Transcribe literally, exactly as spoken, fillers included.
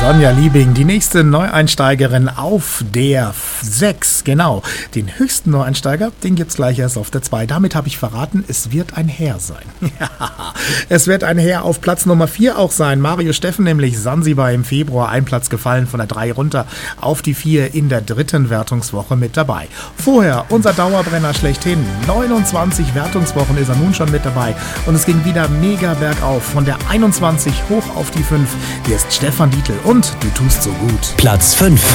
Sonja Liebing, die nächste Neueinsteigerin auf der sechs. Genau, den höchsten Neueinsteiger, den gibt's gleich erst auf der zwei. Damit habe ich verraten, es wird ein Herr sein. Es wird ein Herr auf Platz Nummer vier auch sein. Mario Steffen, nämlich Sansibar im Februar, ein Platz gefallen von der drei runter auf die vier in der dritten Wertungswoche mit dabei. Vorher unser Dauerbrenner schlechthin. neunundzwanzig Wertungswochen ist er nun schon mit dabei. Und es ging wieder mega bergauf. Von der einundzwanzig hoch auf die fünf. Hier ist Stefan Dietl und Du tust so gut. Platz fünf.